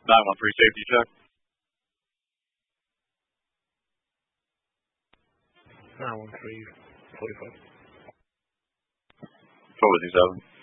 913 safety check. 913, 45. What was he, 7?